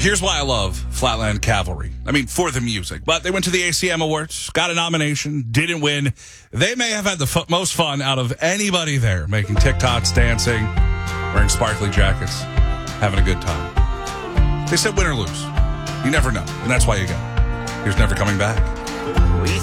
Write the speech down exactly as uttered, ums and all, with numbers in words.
Here's why I love Flatland Cavalry. I mean, for the music. But they went to the A C M Awards, got a nomination, didn't win. They may have had the f- most fun out of anybody there, making TikToks, dancing, wearing sparkly jackets, having a good time. They said win or lose. You never know, and that's why you go. Here's Never Coming Back.